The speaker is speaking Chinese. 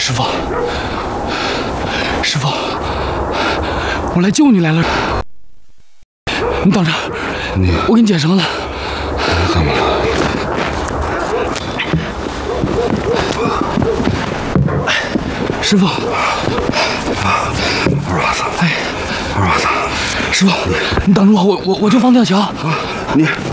师傅，师傅，我来救你来了。你等着，我给你解绳子。 你怎么了？ 师傅， 二娃子， 哎， 二娃子， 师傅，你等着我，我就放吊桥。 你